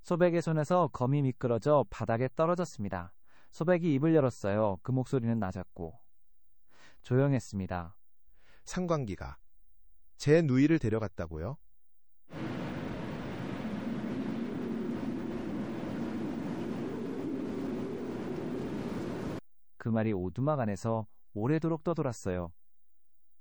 소백의 손에서 검이 미끄러져 바닥에 떨어졌습니다. 소백이 입을 열었어요. 그 목소리는 낮았고 조용했습니다. 상관기가 제 누이를 데려갔다고요? 그 말이 오두막 안에서 오래도록 떠돌았어요.